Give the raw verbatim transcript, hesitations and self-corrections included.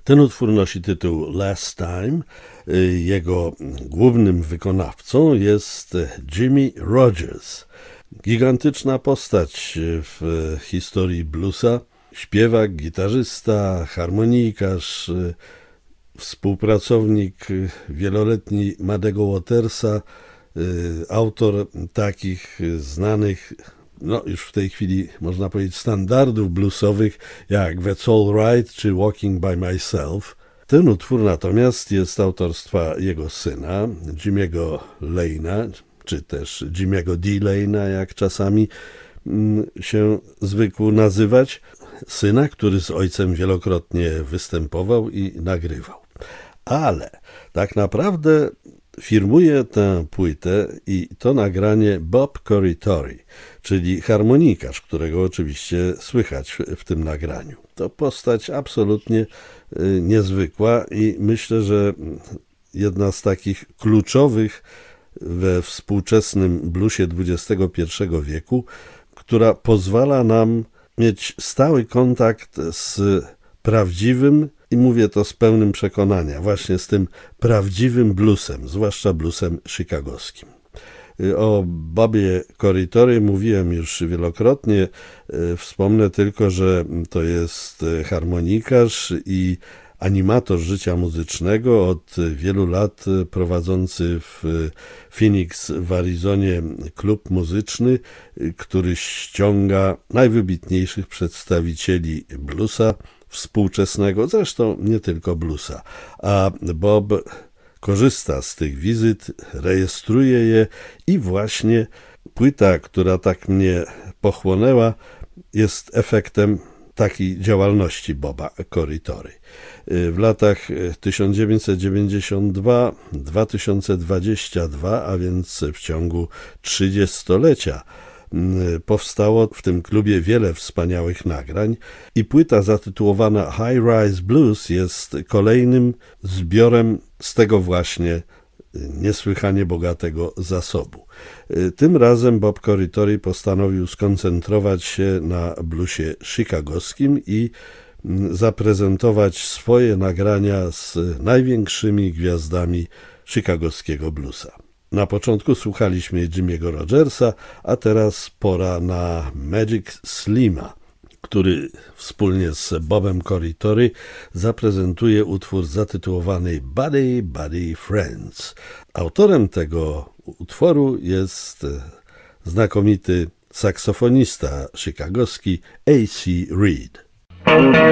Ten utwór nosi tytuł Last Time. Jego głównym wykonawcą jest Jimmie Rodgers. Gigantyczna postać w historii bluesa. Śpiewak, gitarzysta, harmonikarz, współpracownik wieloletni Muddego Watersa, autor takich znanych, no już w tej chwili można powiedzieć standardów bluesowych jak That's All Right czy Walking by Myself. Ten utwór natomiast jest autorstwa jego syna, Jimmy'ego Lane'a, czy też Jimmy'ego D. Lane'a, jak czasami się zwykł nazywać, syna, który z ojcem wielokrotnie występował i nagrywał. Ale tak naprawdę firmuje tę płytę i to nagranie Bob Corritore, czyli harmonikarz, którego oczywiście słychać w tym nagraniu. To postać absolutnie niezwykła i myślę, że jedna z takich kluczowych we współczesnym bluesie dwudziestego pierwszego wieku, która pozwala nam mieć stały kontakt z prawdziwym, i mówię to z pełnym przekonania, właśnie z tym prawdziwym bluesem, zwłaszcza bluesem chicagowskim. O Bobie Corritore mówiłem już wielokrotnie, wspomnę tylko, że to jest harmonikarz i animator życia muzycznego, od wielu lat prowadzący w Phoenix w Arizonie klub muzyczny, który ściąga najwybitniejszych przedstawicieli bluesa współczesnego, zresztą nie tylko bluesa. A Bob korzysta z tych wizyt, rejestruje je i właśnie płyta, która tak mnie pochłonęła, jest efektem takiej działalności Boba Corritore. W latach tysiąc dziewięćset dziewięćdziesiąt dwa do dwa tysiące dwudziestego drugiego, a więc w ciągu trzydziestolecia, powstało w tym klubie wiele wspaniałych nagrań i płyta zatytułowana High Rise Blues jest kolejnym zbiorem z tego właśnie niesłychanie bogatego zasobu. Tym razem Bob Corritore postanowił skoncentrować się na bluesie chicagowskim i zaprezentować swoje nagrania z największymi gwiazdami chicagowskiego bluesa. Na początku słuchaliśmy Jimmy'ego Rodgersa, a teraz pora na Magic Slima, który wspólnie z Bobem Corritore zaprezentuje utwór zatytułowany Buddy Buddy Friends. Autorem tego utworu jest znakomity saksofonista chicagowski A C Reed.